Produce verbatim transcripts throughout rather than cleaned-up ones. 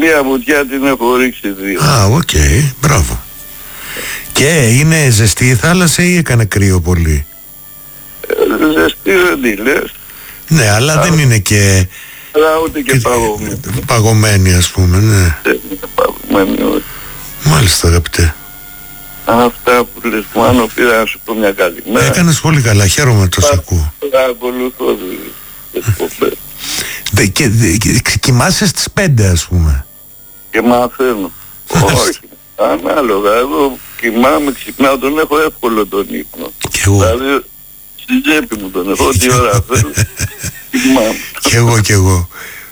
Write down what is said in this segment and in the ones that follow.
μία βουτιά την έχω ρίξει δύο. Α, οκ, okay, μπράβο. Και είναι ζεστή η θάλασσα ή έκανε κρύο πολύ? Ε, ζεστή δεν τη λες. Ναι, αλλά Α, δεν είναι και... Αλλά ούτε και, και παγωμένη. Παγωμένη, ας πούμε, ναι. Δεν είναι παγωμένη, όχι. Μάλιστα, αγαπητέ. Αυτά που λες, μάλλον πήρα να σου πω μια καλή μέρα. Έκανες πολύ καλά, χαίρομαι το σ' ακούω. Ακολουθώ τις εκπομπές. Δε, και, δε, και κοιμάσαι στις πέντε, ας πούμε. Και μαθαίνω. Όχι, ανάλογα. Εγώ κοιμάμαι, ξυπνάω, τον έχω εύκολο τον ύπνο. Κι εγώ. Δηλαδή, στην τσέπη μου τον έχω, ό,τι ώρα θέλω. Κοιμάμαι. Κι εγώ, κι εγώ.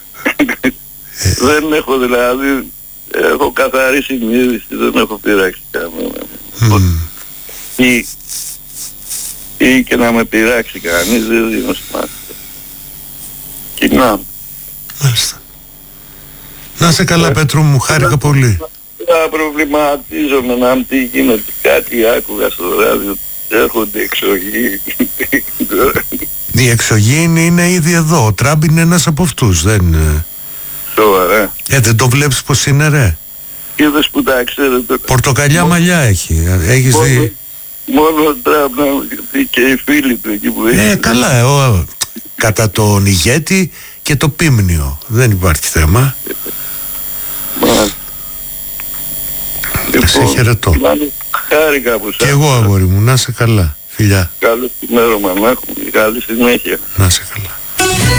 Δεν έχω δηλαδή, έχω καθαρή συνείδηση, δεν έχω πειράξει κανένα. Mm. Ή, ή και να με πειράξει κανείς, δεν δίνω σημασία. Κοιμάμαι. Μάλιστα. Να σε καλά, Πέτρο μου, χάρηκα πολύ. Θα προβληματίζομαι να μην τι γίνεται, κάτι άκουγα στο ράδιο, έρχονται εξωγήινοι. Οι εξωγήινοι είναι ήδη εδώ, ο Τραμπ είναι ένας από αυτούς, δεν... Σοβαρά. Ε, δεν το βλέπεις πως είναι, ρε? Είδες που τα ξέρετε. Πορτοκαλιά μαλλιά έχει, έχεις μόνο, δει? Μόνο ο Τραμπ και οι φίλοι του εκεί που έχει. Ε, καλά, εγώ, κατά τον ηγέτη και το πίμνιο, δεν υπάρχει θέμα. Μάλιστα. Λοιπόν, σε χαιρετώ. Χάρηκα που και εγώ, αγόρι μου, να σε καλά. Φιλιά. Καλό ημέρωμα να έχουμε. Καλή συνέχεια. Να σε καλά.